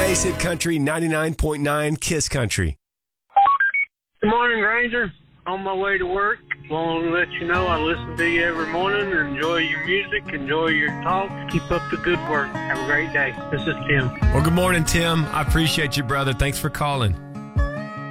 Today's Hit Country 99.9 Kiss Country. Good morning, Ranger. On my way to work. Want to let you know I listen to you every morning. Enjoy your music. Enjoy your talk. Keep up the good work. Have a great day. This is Tim. Well, good morning, Tim. I appreciate you, brother. Thanks for calling.